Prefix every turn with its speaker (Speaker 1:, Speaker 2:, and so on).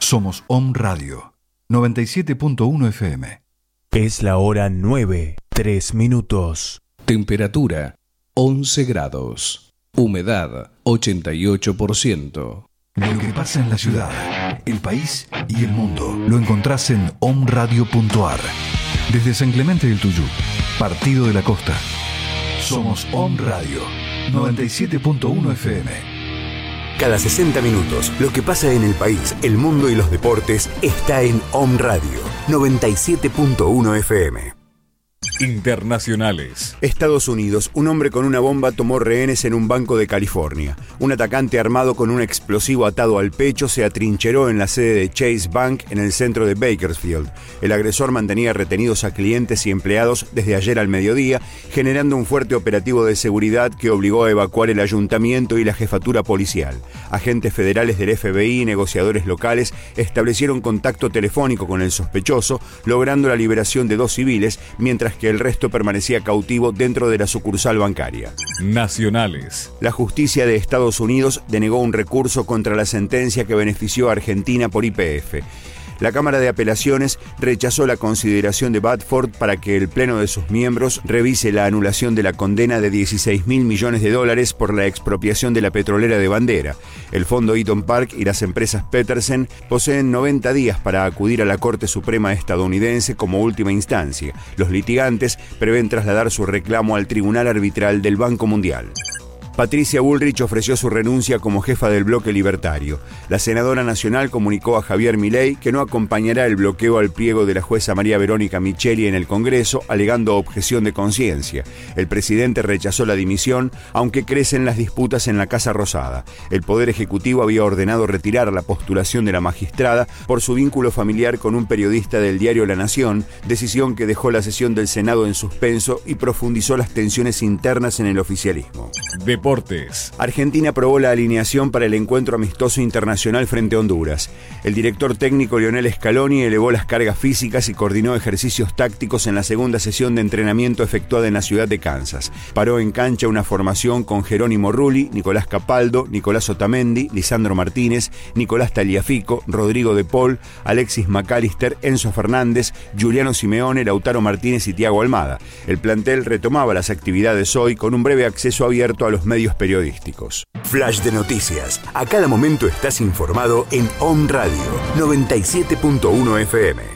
Speaker 1: Somos Om Radio 97.1 FM.
Speaker 2: Es la hora 9, 3 minutos.
Speaker 3: Temperatura 11 grados. Humedad 88%.
Speaker 1: Lo que pasa en la ciudad, el país y el mundo lo encontrás en omradio.ar. Desde San Clemente del Tuyú, Partido de la Costa. Somos Om Radio 97.1 FM.
Speaker 4: Cada 60 minutos, lo que pasa en el país, el mundo y los deportes está en Om Radio 97.1 FM.
Speaker 2: Internacionales.
Speaker 4: Estados Unidos. Un hombre con una bomba tomó rehenes en un banco de California. Un atacante armado con un explosivo atado al pecho se atrincheró en la sede de Chase Bank en el centro de Bakersfield. El agresor mantenía retenidos a clientes y empleados desde ayer al mediodía, generando un fuerte operativo de seguridad que obligó a evacuar el ayuntamiento y la jefatura policial. Agentes federales del FBI y negociadores locales establecieron contacto telefónico con el sospechoso, logrando la liberación de 2 civiles, mientras que el resto permanecía cautivo dentro de la sucursal bancaria.
Speaker 2: Nacionales.
Speaker 4: La justicia de Estados Unidos denegó un recurso contra la sentencia que benefició a Argentina por YPF. La Cámara de Apelaciones rechazó la consideración de Badford para que el Pleno de sus miembros revise la anulación de la condena de $16.000 millones por la expropiación de la petrolera de Bandera. El Fondo Eaton Park y las empresas Petersen poseen 90 días para acudir a la Corte Suprema estadounidense como última instancia. Los litigantes prevén trasladar su reclamo al Tribunal Arbitral del Banco Mundial. Patricia Bullrich ofreció su renuncia como jefa del bloque libertario. La senadora nacional comunicó a Javier Milei que no acompañará el bloqueo al pliego de la jueza María Verónica Micheli en el Congreso, alegando objeción de conciencia. El presidente rechazó la dimisión, aunque crecen las disputas en la Casa Rosada. El Poder Ejecutivo había ordenado retirar la postulación de la magistrada por su vínculo familiar con un periodista del diario La Nación, decisión que dejó la sesión del Senado en suspenso y profundizó las tensiones internas en el oficialismo.
Speaker 2: Deportes.
Speaker 4: Argentina aprobó la alineación para el encuentro amistoso internacional frente a Honduras. El director técnico Lionel Scaloni elevó las cargas físicas y coordinó ejercicios tácticos en la segunda sesión de entrenamiento efectuada en la ciudad de Kansas. Paró en cancha una formación con Jerónimo Rulli, Nicolás Capaldo, Nicolás Otamendi, Lisandro Martínez, Nicolás Tagliafico, Rodrigo De Paul, Alexis McAllister, Enzo Fernández, Juliano Simeone, Lautaro Martínez y Thiago Almada. El plantel retomaba las actividades hoy con un breve acceso abierto a los medios periodísticos. Flash de noticias. A cada momento estás informado en Om Radio 97.1 FM.